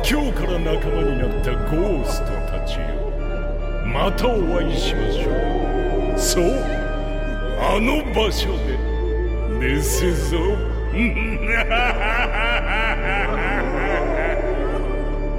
今日から仲間になったゴーストたちよ、またお会いしましょう。そう、あの場所でですぞ。